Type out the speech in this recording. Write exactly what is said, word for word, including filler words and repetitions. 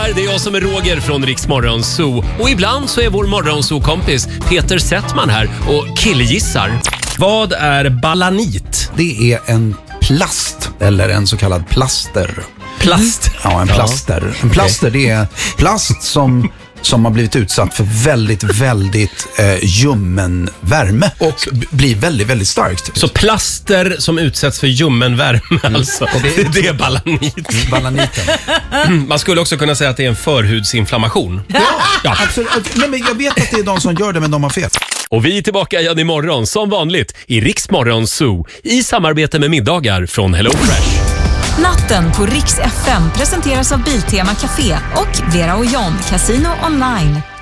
där, det är jag som är Roger från Rix Morgon Zoo. Och ibland så är vår morgonzoo-kompis Peter Settman här och killgissar. Vad är balanit? Det är en plast, eller en så kallad plaster. Plast? Ja, en plaster. En plaster, det är plast som... som har blivit utsatt för väldigt, väldigt eh, ljummen värme och b- blir väldigt, väldigt starkt. Så plaster som utsätts för ljummen värme, mm. alltså. Och det, är, det är balanit. Balaniten. Man skulle också kunna säga att det är en förhudsinflammation. Ja, ja. Absolut. Nej, men jag vet att det är de som gör det, men de har fel. Och vi är tillbaka igen imorgon, som vanligt, i Rix Morgon Zoo, i samarbete med middagar från Hello Fresh. Natten på Rix F M presenteras av Biltema Café och Vera och John Casino Online.